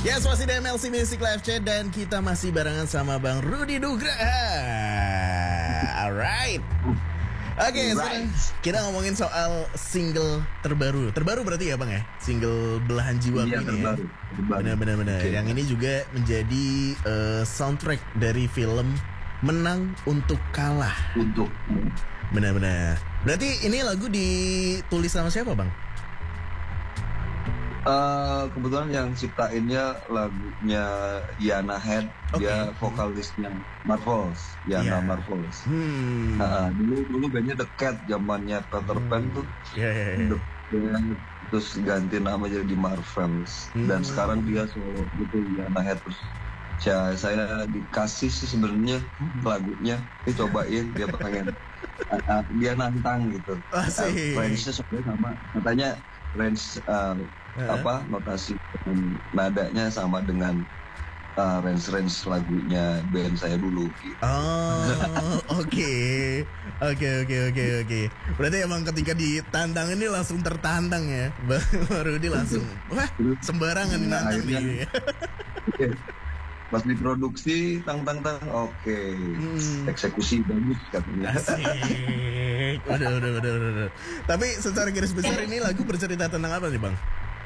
Yes, masih di MLC Music Live Chat dan kita masih barengan sama Bang Rudy Nugraha. Alright. Oke, sekarang kita ngomongin soal single terbaru. Terbaru berarti ya Bang ya? Single Belahan Jiwa ini terbaru, ya? Benar-benar. Okay. Yang ini juga menjadi soundtrack dari film Menang Untuk Kalah. Benar-benar. Berarti ini lagu ditulis sama siapa Bang? Kebetulan yang ciptainnya lagunya Yana Head, dia vokalisnya Marvels, Yana Marvels. Dulu bandnya The Cat, zamannya Peter Pan tuh. The Cat, terus ganti nama jadi Marvels. Dan sekarang dia solo gitu, Yana Head. Terus saya dikasih sih sebenarnya lagunya, dicobain, dia pengen, dia nantang gitu. Range-nya sebenarnya sama, katanya range notasi dan nadanya sama dengan range lagunya band saya dulu gitu. Oke. Berarti emang ketika ditantang ini langsung tertantang ya. Baru dia langsung wah sembarangan nantang nih. Pas diproduksi tang oke. Eksekusi bagus katanya. Asik. Udah. Tapi secara garis besar ini lagu bercerita tentang apa nih Bang?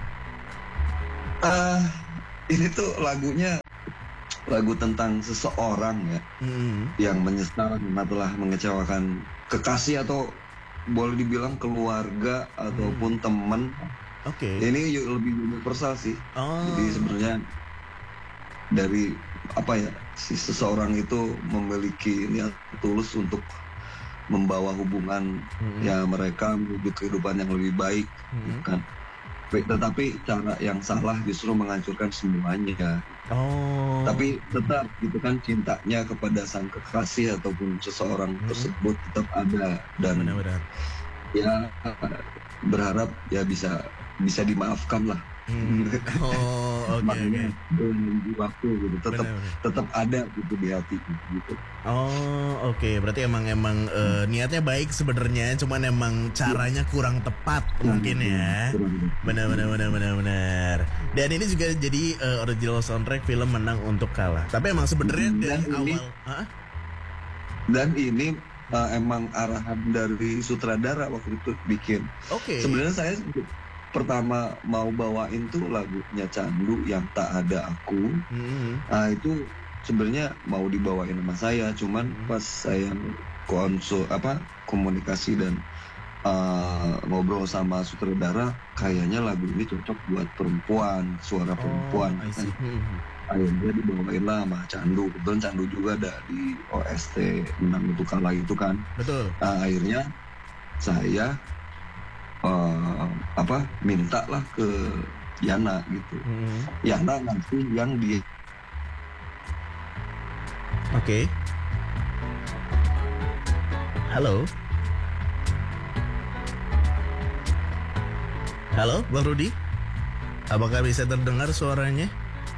Ini tuh lagunya lagu tentang seseorang ya yang menyesal karena telah mengecewakan kekasih atau boleh dibilang keluarga ataupun teman. Ini lebih universal sih. Jadi sebenarnya dari si seseorang itu memiliki niat tulus untuk membawa hubungan ya mereka menuju kehidupan yang lebih baik, kan? Tetapi cara yang salah justru menghancurkan semuanya. Tapi tetap gitu kan, cintanya kepada sang kekasih ataupun seseorang tersebut tetap ada dan ya berharap ya bisa dimaafkan lah. Makanya waktu gitu tetap ada gitu di hati gitu. Berarti emang niatnya baik sebenarnya, cuman emang caranya kurang tepat mungkin ya. Benar. Dan ini juga jadi original soundtrack film Menang Untuk Kalah. Tapi emang sebenarnya dari awal. Dan ini emang arahan dari sutradara waktu itu bikin. Sebenarnya saya pertama mau bawain tuh lagunya Candu yang Tak Ada Aku. Itu sebenarnya mau dibawain sama saya, cuman pas saya komunikasi dan ngobrol sama sutradara, kayaknya lagu ini cocok buat perempuan, suara perempuan. Akhirnya dibawain lah sama Candu. Kebetulan Candu juga ada di OST Menang Untuk Kalah itu kan. Betul. Akhirnya saya minta lah ke Yana gitu. Yana nanti yang di Halo Bang Rudy, apakah bisa terdengar suaranya?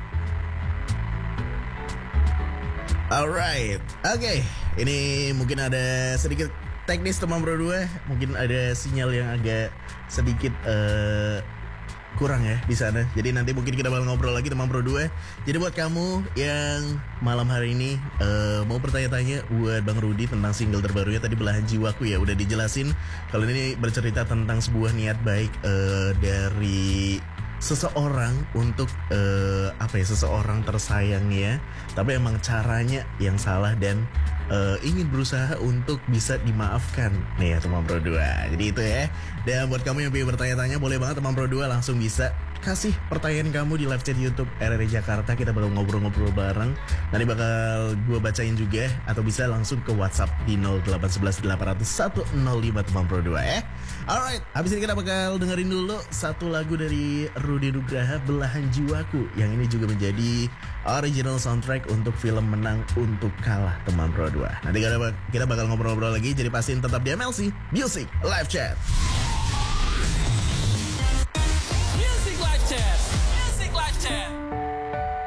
Alright, ini mungkin ada sedikit teknis teman berdua, mungkin ada sinyal yang agak sedikit kurang ya di sana. Jadi nanti mungkin kita bakal ngobrol lagi teman berdua. Jadi buat kamu yang malam hari ini mau bertanya-tanya buat Bang Rudy tentang single terbarunya tadi Belahan Jiwaku ya, udah dijelasin kalau ini bercerita tentang sebuah niat baik dari seseorang untuk seseorang tersayangnya, tapi emang caranya yang salah dan ingin berusaha untuk bisa dimaafkan nih ya teman Pro 2. Jadi itu ya. Dan buat kamu yang ingin bertanya-tanya, boleh banget teman Pro 2 langsung bisa kasih pertanyaan kamu di live chat YouTube RRI Jakarta. Kita bakal ngobrol-ngobrol bareng. Nanti bakal gue bacain juga, atau bisa langsung ke WhatsApp di 0811 800 105 teman Pro 2 ya. Alright, habis ini kita bakal dengerin dulu satu lagu dari Rudy Nugraha, Belahan Jiwaku, yang ini juga menjadi original soundtrack untuk film Menang Untuk Kalah teman Pro 2. Nanti kita bakal ngobrol-ngobrol lagi, jadi pastiin tetap di MLC Music Live Chat. Music Live Chat.